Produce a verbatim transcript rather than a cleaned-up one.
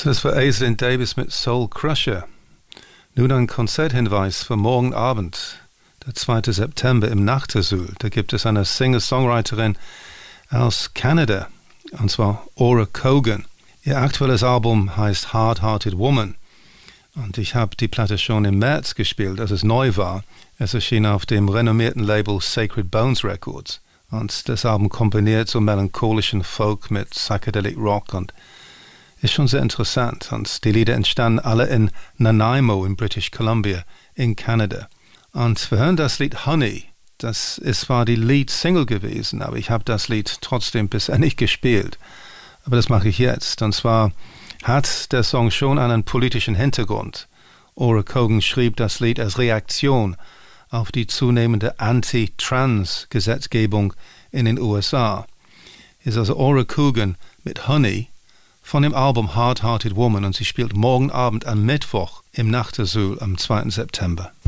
Das war Aislinn Davis mit Soul Crusher. Nun ein Konzerthinweis für morgen Abend, der zweite September im Nachtersuhl. Da gibt es eine Singer-Songwriterin aus Kanada, und zwar Ora Kogan. Ihr aktuelles Album heißt Hard-Hearted Woman. Und ich habe die Platte schon im März gespielt, als es neu war. Es erschien auf dem renommierten Label Sacred Bones Records. Und das Album kombiniert so melancholischen Folk mit Psychedelic Rock und ist schon sehr interessant. Und die Lieder entstanden alle in Nanaimo in British Columbia in Kanada. Und wir hören das Lied Honey. Das ist zwar die Lead-Single gewesen, aber ich habe das Lied trotzdem bisher nicht gespielt. Aber das mache ich jetzt. Und zwar hat der Song schon einen politischen Hintergrund. Ora Kogan schrieb das Lied als Reaktion auf die zunehmende Anti-Trans-Gesetzgebung in den U S A. Ist also Ora Kogan mit Honey von dem Album Hard-Hearted Woman und sie spielt morgen Abend am Mittwoch im Nachtersuhl am zweiten September.